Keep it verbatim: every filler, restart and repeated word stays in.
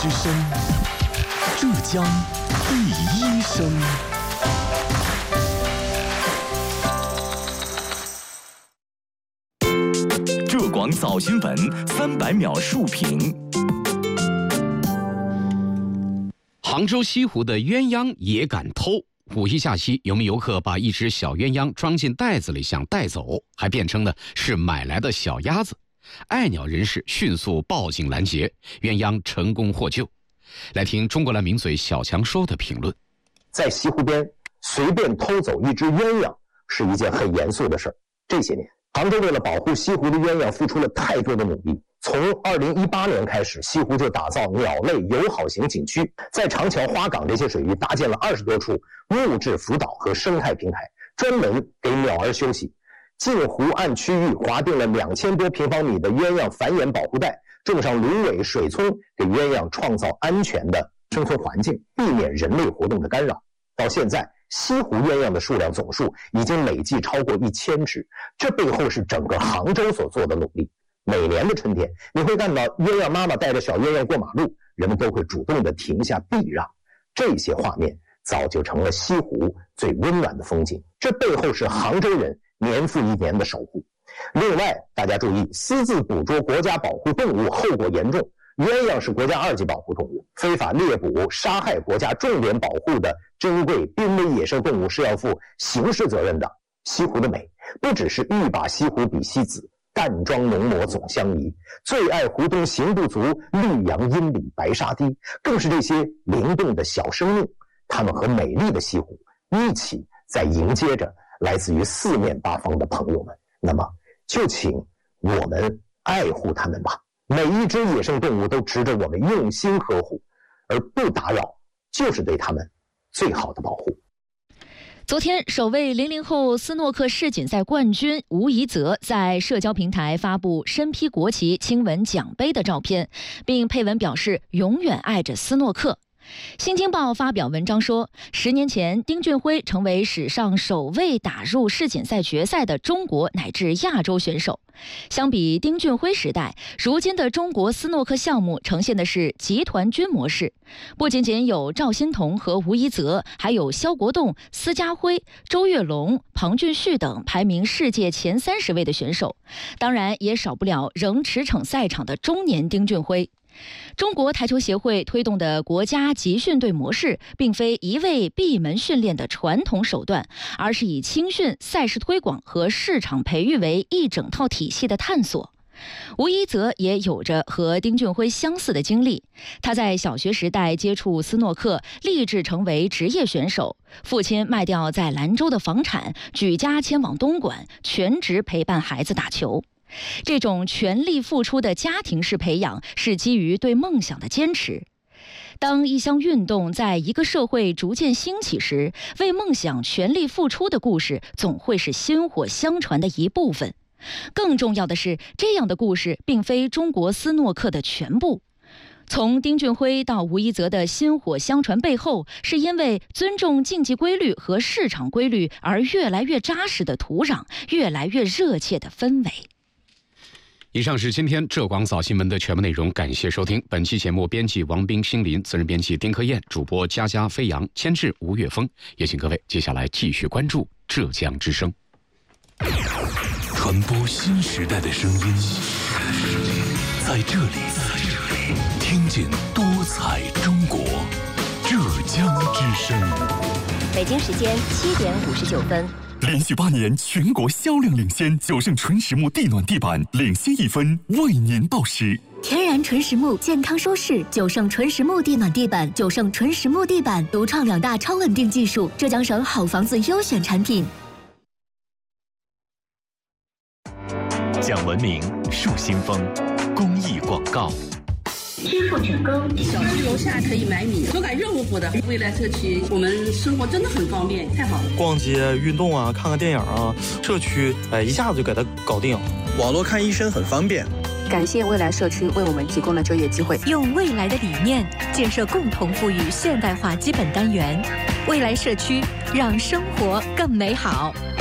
之声，浙江第一声。浙广早新闻三百秒述评。 杭州西湖的鸳鸯也敢偷。五一假期，有名游客把一只小鸳鸯装进袋子里想带走，还辩称呢是买来的小鸭子。爱鸟人士迅速报警拦截，鸳鸯成功获救。来听中国蓝名嘴小强说的评论。 在西湖边随便偷走一只鸳鸯是一件很严肃的事儿。这些年，杭州为了保护西湖的鸳鸯付出了太多的努力。从二零一八年开始，西湖就打造鸟类友好型景区，在长桥、花港这些水域搭建了二十多处木质浮岛和生态平台，专门给鸟儿休息。近湖岸区域划定了两千多平方米的鸳鸯繁衍保护带，种上芦苇、水葱，给鸳鸯创造安全的生存环境，避免人类活动的干扰。到现在，西湖鸳鸯的数量总数已经累计超过一千只，这背后是整个杭州所做的努力。每年的春天，你会看到鸳鸯妈妈带着小鸳鸯过马路，人们都会主动地停下避让。这些画面早就成了西湖最温暖的风景，这背后是杭州人年复一年的守护。另外，大家注意，私自捕捉国家保护动物后果严重。鸳鸯是国家二级保护动物，非法猎捕、杀害国家重点保护的珍贵濒危野生动物是要负刑事责任的。西湖的美，不只是欲把西湖比西子，淡妆浓抹总相宜，最爱湖东行不足，绿杨阴里白沙堤，更是这些灵动的小生命，它们和美丽的西湖一起在迎接着来自于四面八方的朋友们。那么就请我们爱护它们吧，每一只野生动物都值得我们用心呵护，而不打扰就是对它们最好的保护。 昨天，首位零零后斯诺克世锦赛冠军吴怡泽在社交平台发布身披国旗亲吻奖杯的照片，并配文表示永远爱着斯诺克。新京报发表文章说，十年前丁俊晖成为史上首位打入世锦赛决赛的中国乃至亚洲选手。相比丁俊晖时代，如今的中国斯诺克项目呈现的是集团军模式，不仅仅有赵欣彤和吴怡泽，还有肖国栋、司家辉、周跃龙、庞俊旭等排名世界前三十位的选手，当然也少不了仍驰骋赛场的中年丁俊晖。中国台球协会推动的国家集训队模式，并非一味闭门训练的传统手段，而是以青训、赛事推广和市场培育为一整套体系的探索。吴怡泽也有着和丁俊晖相似的经历，他在小学时代接触斯诺克，立志成为职业选手。父亲卖掉在兰州的房产，举家迁往东莞，全职陪伴孩子打球。这种全力付出的家庭式培养，是基于对梦想的坚持。当一项运动在一个社会逐渐兴起时，为梦想全力付出的故事总会是薪火相传的一部分。更重要的是，这样的故事并非中国斯诺克的全部。从丁俊晖到吴怡泽的薪火相传背后，是因为尊重竞技规律和市场规律而越来越扎实的土壤，越来越热切的氛围。 以上是今天浙广早新闻的全部内容，感谢收听。本期节目编辑王斌、星林，责任编辑丁克燕，主播佳佳、飞扬，监制吴月峰。也请各位接下来继续关注浙江之声， 传播新时代的声音，在这里听见多彩中国。浙江之声， 北京时间七点五十九分。 连续八年全国销量领先，九盛纯实木地暖地板领先一分，为您报时。 天然纯实木，健康舒适，九盛纯实木地暖地板，九盛纯实木地板独创两大超稳定技术，浙江省好房子优选产品。 讲文明，树新风，公益广告。 支付成功，小区楼下可以买米，手感热乎乎的。未来社区，我们生活真的很方便，太好了。 逛街、运动啊，看个电影啊，社区哎一下子就给它搞定。 网络看医生很方便。 感谢未来社区为我们提供了就业机会。 用未来的理念建设共同富裕现代化基本单元，未来社区让生活更美好。